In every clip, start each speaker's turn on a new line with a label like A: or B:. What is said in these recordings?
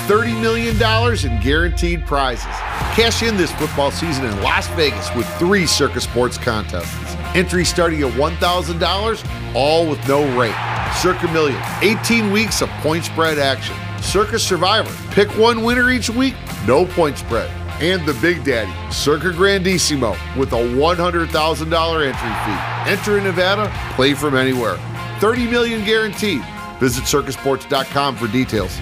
A: $30 million in guaranteed prizes. Cash in this football season in Las Vegas with 3 Circa Sports contests. Entry starting at $1,000, all with no rate. Circa Million, 18 weeks of point spread action. Circa Survivor, pick one winner each week, no point spread. And the Big Daddy, Circa Grandissimo, with a $100,000 entry fee. Enter in Nevada, play from anywhere. $30 million guaranteed. Visit circasports.com for details.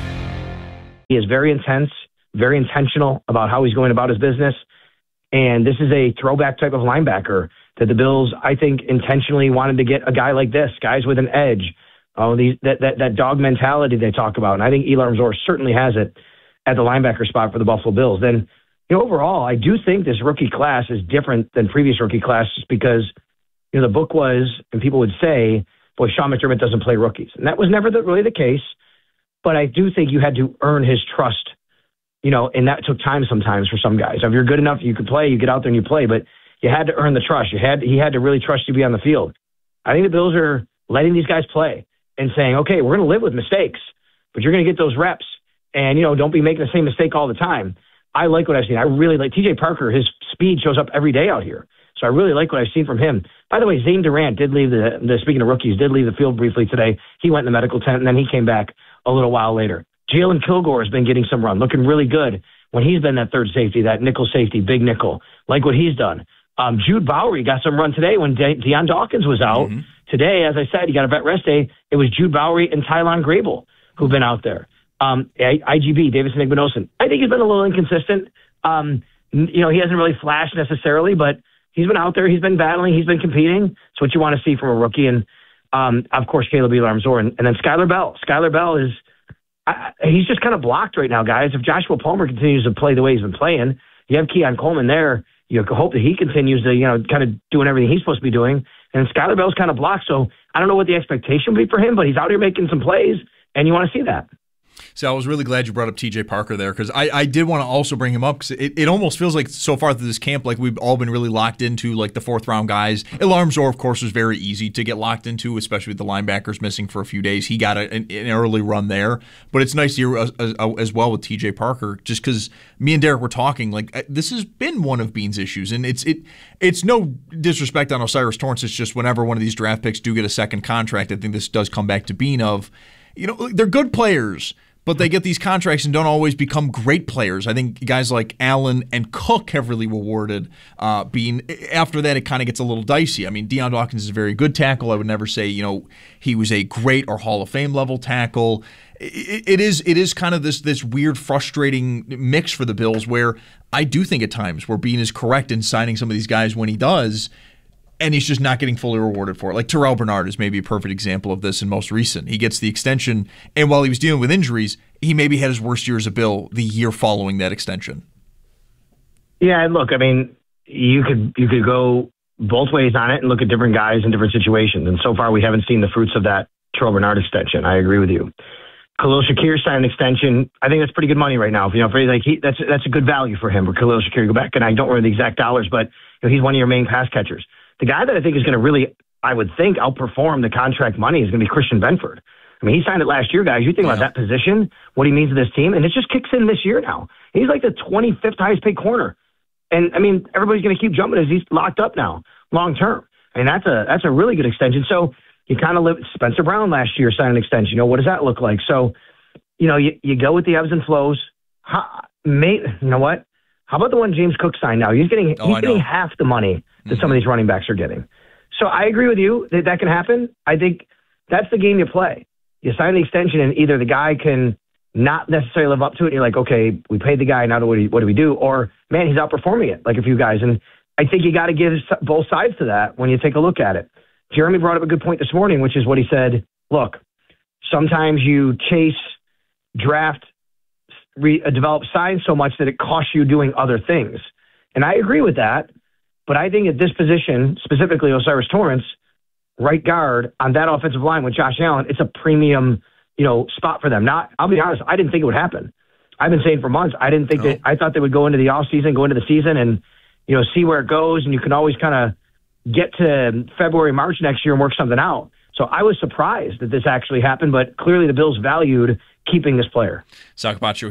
B: He is very intense, very intentional about how he's going about his business. And this is a throwback type of linebacker that the Bills, I think, intentionally wanted to get a guy like this, guys with an edge. That dog mentality they talk about. And I think Eli Ramsor certainly has it at the linebacker spot for the Buffalo Bills. Then, overall, I do think this rookie class is different than previous rookie classes because, the book was, and people would say, boy, Sean McDermott doesn't play rookies. And that was never really the case. But I do think you had to earn his trust, and that took time sometimes for some guys. If you're good enough, you could play, you get out there and you play, but you had to earn the trust. He had to really trust you to be on the field. I think the Bills are letting these guys play and saying, okay, we're going to live with mistakes, but you're going to get those reps. And, don't be making the same mistake all the time. I like what I've seen. I really like TJ Parker. His speed shows up every day out here. So I really like what I've seen from him. By the way, Zane Durant did leave speaking of rookies, did leave the field briefly today. He went in the medical tent, and then he came back a little while later. Jalen Kilgore has been getting some run, looking really good when he's been that third safety, that nickel safety, big nickel, like what he's done. Jude Bowery got some run today when Deion Dawkins was out. Mm-hmm. Today, as I said, he got a vet rest day. It was Jude Bowery and Tylon Grable who've been out there. IGB, Davis Igbinosun. I think he's been a little inconsistent. He hasn't really flashed necessarily, but he's been out there. He's been battling. He's been competing. It's what you want to see from a rookie. And, of course, Caleb Eli Ramsor. And then Skylar Bell. Skylar Bell is he's just kind of blocked right now, guys. If Joshua Palmer continues to play the way he's been playing, you have Keon Coleman there. You hope that he continues to, kind of doing everything he's supposed to be doing. And Skylar Bell's kind of blocked. So I don't know what the expectation would be for him, but he's out here making some plays, and you want to see that.
C: So I was really glad you brought up TJ Parker there because I did want to also bring him up because it almost feels like so far through this camp like we've all been really locked into like the 4th round guys. Eli Ramsor, of course, was very easy to get locked into, especially with the linebackers missing for a few days. He got an early run there, but it's nice to hear as well with TJ Parker just because me and Derek were talking like this has been one of Bean's issues, and it's no disrespect on O'Cyrus Torrence. It's just whenever one of these draft picks do get a second contract, I think this does come back to Bean of. They're good players, but they get these contracts and don't always become great players. I think guys like Allen and Cook have really rewarded Bean. After that, it kind of gets a little dicey. I mean, Deion Dawkins is a very good tackle. I would never say, he was a great or Hall of Fame level tackle. It is kind of this weird, frustrating mix for the Bills where I do think at times where Bean is correct in signing some of these guys when he does, and he's just not getting fully rewarded for it. Like Terrell Bernard is maybe a perfect example of this and most recent. He gets the extension, and while he was dealing with injuries, he maybe had his worst year as a Bill the year following that extension.
B: Yeah, and look, I mean, you could go both ways on it and look at different guys in different situations, and so far we haven't seen the fruits of that Terrell Bernard extension. I agree with you. Khalil Shakir signed an extension. I think that's pretty good money right now. That's a good value for him for Khalil Shakir to go back, and I don't remember the exact dollars, but he's one of your main pass catchers. The guy that I think is going to really, I would think, outperform the contract money is going to be Christian Benford. I mean, he signed it last year, guys. You think about that position, what he means to this team, and it just kicks in this year now. He's like the 25th highest paid corner. And, I mean, everybody's going to keep jumping as he's locked up now, long term. I mean, that's a really good extension. So you kind of Spencer Brown last year signed an extension. What does that look like? So, you go with the ebbs and flows. You know what? How about the one James Cook signed now? He's getting half the money that some of these running backs are getting. So I agree with you that can happen. I think that's the game you play. You sign the extension, and either the guy can not necessarily live up to it, and you're like, okay, we paid the guy, now what do we do? Or, man, he's outperforming it, like a few guys. And I think you got to give both sides to that when you take a look at it. Jeremy brought up a good point this morning, which is what he said, look, sometimes you chase draft develop science so much that it costs you doing other things. And I agree with that, but I think at this position, specifically O'Cyrus Torrence, right guard on that offensive line with Josh Allen, it's a premium, spot for them. I'll be honest, I didn't think it would happen. I've been saying for months, I didn't think that. I thought they would go into the offseason, go into the season and, see where it goes, and you can always kind of get to February, March next year and work something out. So I was surprised that this actually happened, but clearly the Bills valued keeping this player.
C: Zach Baccio